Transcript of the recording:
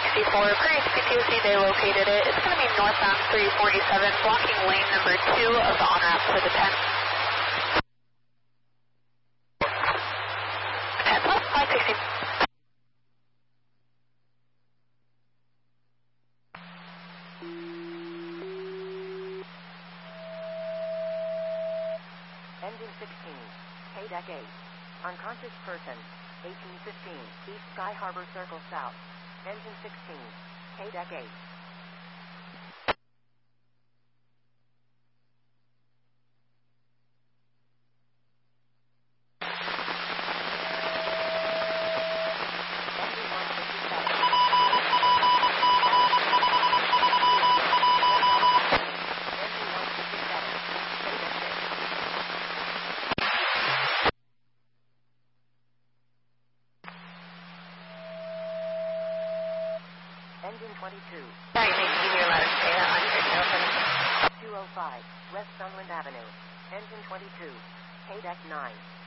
64, Prairie CPOC, they located it. It's going to be northbound 347, blocking lane number 2 of the on-ramp for the 10. 10 plus 560. Engine 16, K-Deck 8. Unconscious person, 1815, East Sky Harbor Circle South. Engine 16, K-Deck 8. Engine 22. Sorry, thank you. Your letter say that on your 205, West Sunland Avenue. Engine 22, K-Deck 9.